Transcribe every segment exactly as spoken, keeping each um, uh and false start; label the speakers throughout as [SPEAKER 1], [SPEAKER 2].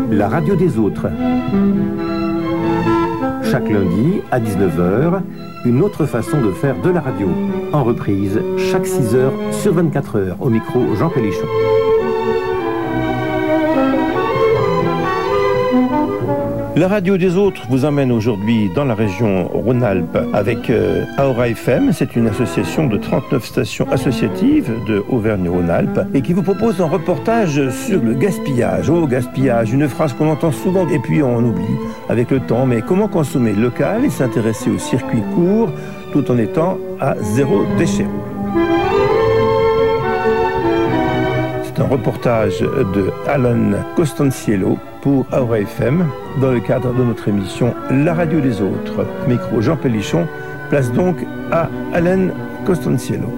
[SPEAKER 1] la radio des autres. Chaque lundi à dix-neuf heures, une autre façon de faire de la radio. En reprise, chaque six heures sur vingt-quatre heures. Au micro, Jean Pélichon. La radio des autres vous emmène aujourd'hui dans la région Rhône-Alpes avec euh, Aura F M. C'est une association de trente-neuf stations associatives de Auvergne-Rhône-Alpes et qui vous propose un reportage sur le gaspillage. Oh, gaspillage, une phrase qu'on entend souvent et puis on oublie avec le temps. Mais comment consommer local et s'intéresser au circuit court tout en étant à zéro déchet? C'est un reportage de Alan Costanciello pour Aura F M dans le cadre de notre émission La radio des autres. Micro Jean Pélichon, place donc à Alan Costanciello.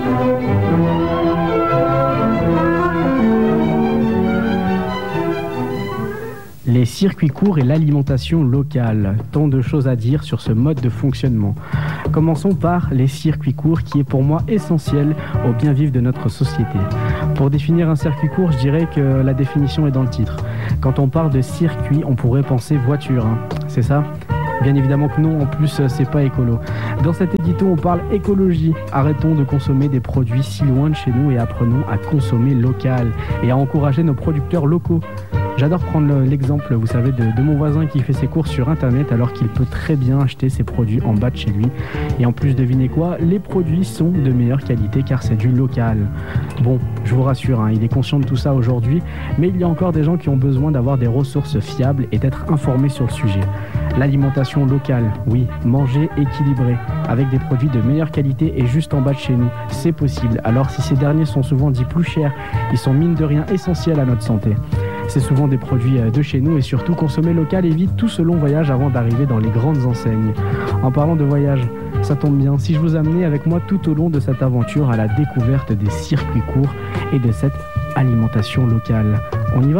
[SPEAKER 2] Les circuits courts et l'alimentation locale. Tant de choses à dire sur ce mode de fonctionnement. Commençons par les circuits courts qui est pour moi essentiel au bien vivre de notre société. Pour définir un circuit court, je dirais que la définition est dans le titre. Quand on parle de circuit, on pourrait penser voiture, hein. C'est ça ? Bien évidemment que non, en plus c'est pas écolo. Dans cet édito, on parle écologie. Arrêtons de consommer des produits si loin de chez nous et apprenons à consommer local et à encourager nos producteurs locaux. J'adore prendre l'exemple, vous savez, de, de mon voisin qui fait ses courses sur internet alors qu'il peut très bien acheter ses produits en bas de chez lui. Et en plus, devinez quoi, les produits sont de meilleure qualité car c'est du local. Bon, je vous rassure, hein, il est conscient de tout ça aujourd'hui, mais il y a encore des gens qui ont besoin d'avoir des ressources fiables et d'être informés sur le sujet. L'alimentation locale, oui, manger équilibré, avec des produits de meilleure qualité et juste en bas de chez nous, c'est possible. Alors si ces derniers sont souvent dits plus chers, ils sont mine de rien essentiels à notre santé. C'est souvent des produits de chez nous et surtout consommer local évite tout ce long voyage avant d'arriver dans les grandes enseignes. En parlant de voyage, ça tombe bien, si je vous amenais avec moi tout au long de cette aventure à la découverte des circuits courts et de cette alimentation locale. On y va ?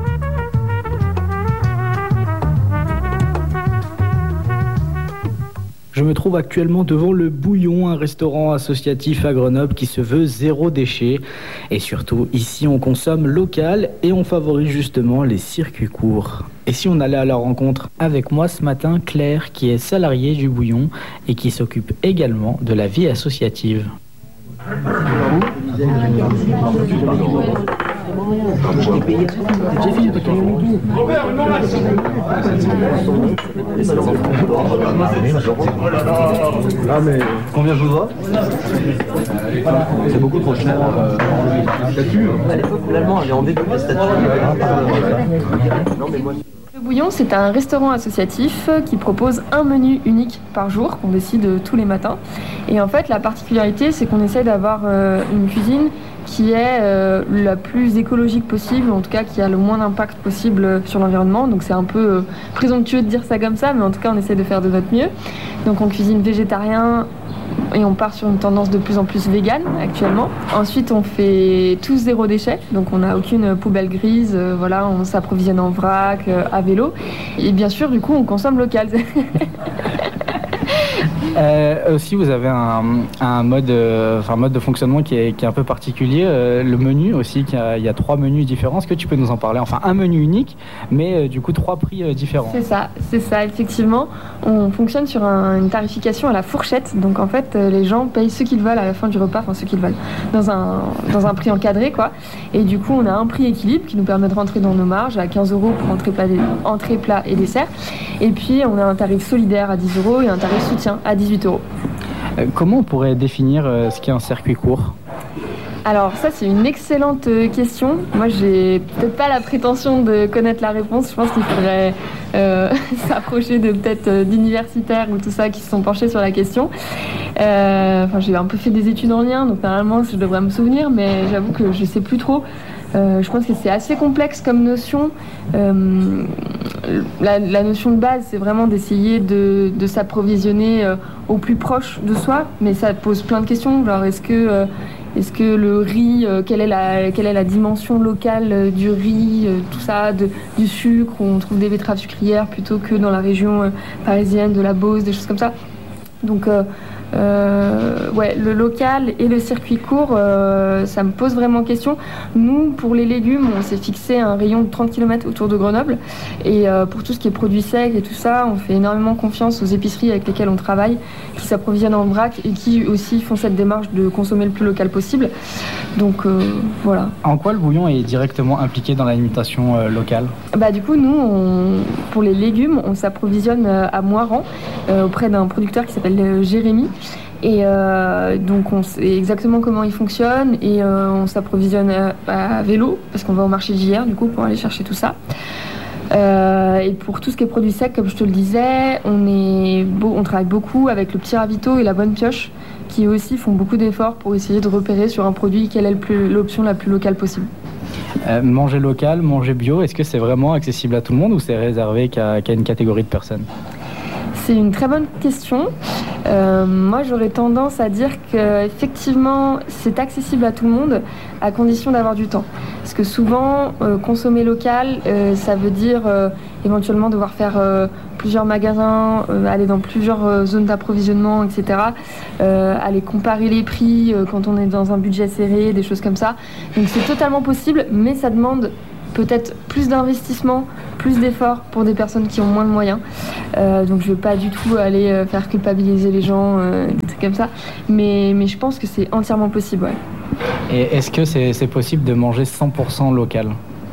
[SPEAKER 2] Je me trouve actuellement devant le Bouillon, un restaurant associatif à Grenoble qui se veut zéro déchet. Et surtout, ici, on consomme local et on favorise justement les circuits courts. Et si on allait à la rencontre avec moi ce matin, Claire, qui est salariée du Bouillon et qui s'occupe également de la vie associative.
[SPEAKER 3] Ah mais combien je vous dois? C'est beaucoup trop cher. Euh, statue. À l'époque, l'allemand avait en début de statue. Non mais moi.
[SPEAKER 4] Le Bouillon, c'est un restaurant associatif qui propose un menu unique par jour qu'on décide tous les matins. Et en fait, la particularité, c'est qu'on essaie d'avoir euh, une cuisine qui est euh, la plus écologique possible, en tout cas qui a le moins d'impact possible sur l'environnement. Donc c'est un peu euh, présomptueux de dire ça comme ça, mais en tout cas on essaie de faire de notre mieux. Donc on cuisine végétarien et on part sur une tendance de plus en plus végane actuellement. Ensuite on fait tout zéro déchet, donc on n'a aucune poubelle grise, euh, voilà, on s'approvisionne en vrac, euh, à vélo. Et bien sûr du coup on consomme local.
[SPEAKER 2] Euh, aussi, vous avez un, un mode, euh, enfin, mode de fonctionnement qui est, qui est un peu particulier. Euh, le menu aussi, il y, a, il y a trois menus différents. Est-ce que tu peux nous en parler? Enfin, un menu unique, mais euh, du coup trois prix euh, différents.
[SPEAKER 4] C'est ça, c'est ça. Effectivement, on fonctionne sur un, une tarification à la fourchette. Donc en fait, euh, les gens payent ce qu'ils veulent à la fin du repas, enfin ce qu'ils veulent, dans un dans un prix encadré, quoi. Et du coup, on a un prix équilibre qui nous permet de rentrer dans nos marges à quinze euros pour entrée, plat, entrée, plat et dessert. Et puis, on a un tarif solidaire à dix euros et un tarif soutien à dix-huit euros.
[SPEAKER 2] Euh, comment on pourrait définir euh, ce qu'est un circuit court?
[SPEAKER 4] Alors ça, c'est une excellente question. Moi, j'ai peut-être pas la prétention de connaître la réponse. Je pense qu'il faudrait euh, s'approcher de peut-être euh, d'universitaires ou tout ça qui se sont penchés sur la question. Euh, enfin, j'ai un peu fait des études en lien, donc normalement, je devrais me souvenir, mais j'avoue que je sais plus trop. Euh, je pense que c'est assez complexe comme notion. Euh, la, la notion de base, c'est vraiment d'essayer de, de s'approvisionner euh, au plus proche de soi, mais ça pose plein de questions. Genre, est-ce que, euh, est-ce que le riz, euh, quelle est la, quelle est la dimension locale euh, du riz, euh, tout ça, de, du sucre, où on trouve des betteraves sucrières plutôt que dans la région euh, parisienne, de la Beauce, des choses comme ça. Donc, euh, Euh, ouais, le local et le circuit court, euh, ça me pose vraiment question. Nous, pour les légumes, on s'est fixé un rayon de trente kilomètres autour de Grenoble. Et euh, pour tout ce qui est produits secs et tout ça, on fait énormément confiance aux épiceries avec lesquelles on travaille, qui s'approvisionnent en vrac et qui aussi font cette démarche de consommer le plus local possible. Donc euh, voilà.
[SPEAKER 2] En quoi le bouillon est directement impliqué dans l'alimentation euh, locale ?
[SPEAKER 4] Bah, du coup, nous, on, pour les légumes, on s'approvisionne à Moiran, euh, auprès d'un producteur qui s'appelle euh, Jérémy. Et euh, donc on sait exactement comment il fonctionne et euh, on s'approvisionne à, à vélo parce qu'on va au marché d'H R du coup pour aller chercher tout ça. Euh, et pour tout ce qui est produits secs, comme je te le disais, on, est beau, on travaille beaucoup avec le petit ravito et la bonne pioche qui aussi font beaucoup d'efforts pour essayer de repérer sur un produit quelle est le plus, l'option la plus locale possible.
[SPEAKER 2] Euh, manger local, manger bio, est-ce que c'est vraiment accessible à tout le monde ou c'est réservé qu'à, qu'à une catégorie de personnes ?
[SPEAKER 4] C'est une très bonne question. Euh, moi, j'aurais tendance à dire qu'effectivement, c'est accessible à tout le monde, à condition d'avoir du temps. Parce que souvent, euh, consommer local, euh, ça veut dire euh, éventuellement devoir faire euh, plusieurs magasins, euh, aller dans plusieurs euh, zones d'approvisionnement, et cetera. Euh, aller comparer les prix euh, quand on est dans un budget serré, des choses comme ça. Donc c'est totalement possible, mais ça demande peut-être plus d'investissement, plus d'efforts pour des personnes qui ont moins de moyens. Euh, donc je ne veux pas du tout aller euh, faire culpabiliser les gens, euh, des trucs comme ça. Mais, mais je pense que c'est entièrement possible, ouais.
[SPEAKER 2] Et est-ce que c'est, c'est possible de manger cent pour cent local ?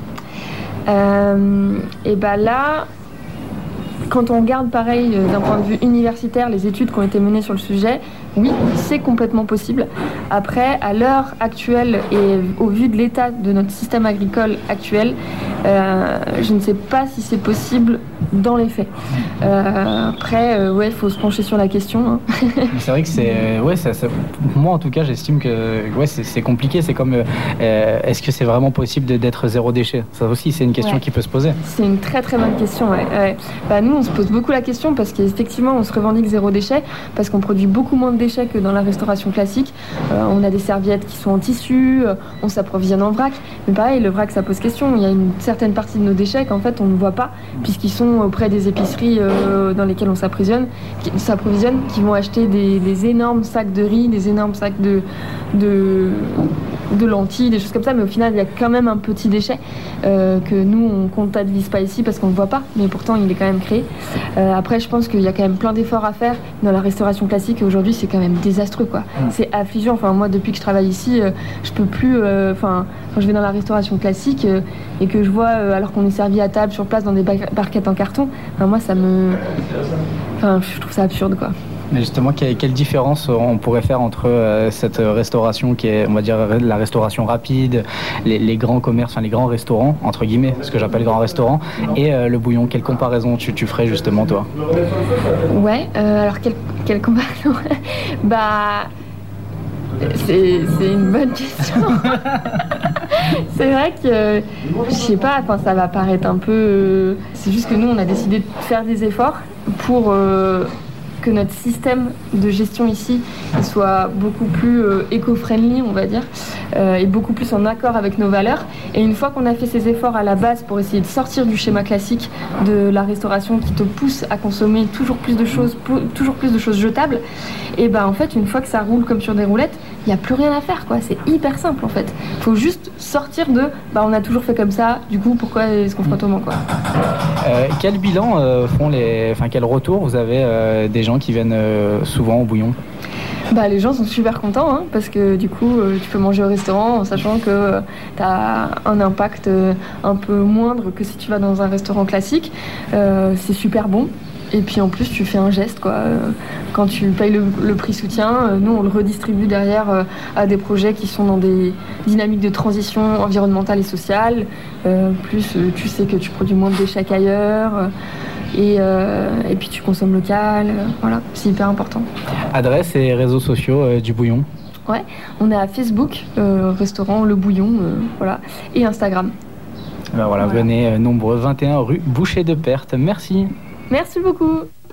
[SPEAKER 4] euh, Et bien là, quand on regarde pareil euh, d'un point de vue universitaire, les études qui ont été menées sur le sujet, oui, c'est complètement possible. Après, à l'heure actuelle et au vu de l'état de notre système agricole actuel, euh, je ne sais pas si c'est possible dans les faits. Euh, après, euh, ouais, il faut se pencher sur la question. Hein.
[SPEAKER 2] C'est vrai que c'est, ouais, ça, ça, moi en tout cas, j'estime que ouais, c'est, c'est compliqué. C'est comme, euh, est-ce que c'est vraiment possible de, d'être zéro déchet ? Ça aussi, c'est une question ouais. qui peut se poser.
[SPEAKER 4] C'est une très très bonne question. Ouais. Ouais. Bah, nous, on se pose beaucoup la question parce qu'effectivement, on se revendique zéro déchet parce qu'on produit beaucoup moins de déchets que dans la restauration classique. Euh, on a des serviettes qui sont en tissu, euh, on s'approvisionne en vrac. Mais pareil, le vrac, ça pose question. Il y a une certaine partie de nos déchets qu'en fait, on ne voit pas puisqu'ils sont auprès des épiceries euh, dans lesquelles on s'approvisionne, qui, s'approvisionne, qui vont acheter des, des énormes sacs de riz, des énormes sacs de, de, de lentilles, des choses comme ça. Mais au final, il y a quand même un petit déchet euh, que nous, on ne comptabilise pas ici parce qu'on ne le voit pas. Mais pourtant, il est quand même créé. Euh, après, je pense qu'il y a quand même plein d'efforts à faire dans la restauration classique. Et aujourd'hui, c'est quand même désastreux, quoi. Mmh. C'est affligeant. Enfin, moi, depuis que je travaille ici, euh, je peux plus... Euh, enfin, quand je vais dans la restauration classique euh, et que je vois, euh, alors qu'on est servi à table sur place dans des bar- barquettes en carton, enfin, moi, ça me... Enfin, je trouve ça absurde, quoi.
[SPEAKER 2] Mais justement, quelle, quelle différence on pourrait faire entre euh, cette restauration qui est, on va dire, la restauration rapide, les, les grands commerces, enfin les grands restaurants, entre guillemets, ce que j'appelle grands restaurants, et euh, le bouillon. Quelle comparaison tu, tu ferais justement, toi ?
[SPEAKER 4] Ouais, euh, alors quelle, quelle comparaison ? Bah... C'est, c'est une bonne question. C'est vrai que, je sais pas, enfin, ça va paraître un peu... Euh, c'est juste que nous, on a décidé de faire des efforts pour... Euh, que notre système de gestion ici soit beaucoup plus euh, éco-friendly, on va dire, euh, et beaucoup plus en accord avec nos valeurs. Et une fois qu'on a fait ces efforts à la base pour essayer de sortir du schéma classique de la restauration qui te pousse à consommer toujours plus de choses, pour, toujours plus de choses jetables, et ben en fait, une fois que ça roule comme sur des roulettes, il n'y a plus rien à faire, quoi. C'est hyper simple, en fait. Il faut juste sortir de, bah on a toujours fait comme ça, du coup, pourquoi est-ce qu'on fera autrement, quoi.
[SPEAKER 2] Euh, quel bilan euh, font les, enfin quel retour vous avez euh, des gens qui viennent euh, souvent au bouillon ?
[SPEAKER 4] Bah, les gens sont super contents hein, parce que du coup euh, tu peux manger au restaurant en sachant que euh, tu as un impact euh, un peu moindre que si tu vas dans un restaurant classique. Euh, c'est super bon. Et puis en plus tu fais un geste quoi. Quand tu payes le, le prix soutien, nous on le redistribue derrière à des projets qui sont dans des dynamiques de transition environnementale et sociale. Euh, plus tu sais que tu produis moins de déchets qu'ailleurs. Et, euh, et puis tu consommes local, euh, voilà, c'est hyper important.
[SPEAKER 2] Adresse et réseaux sociaux euh, du Bouillon ?
[SPEAKER 4] Ouais, on est à Facebook, euh, restaurant Le Bouillon, euh, voilà, et Instagram.
[SPEAKER 2] Ben voilà, voilà, venez euh, nombreux, vingt et un rue Boucher de Perthes. Merci.
[SPEAKER 4] Merci beaucoup.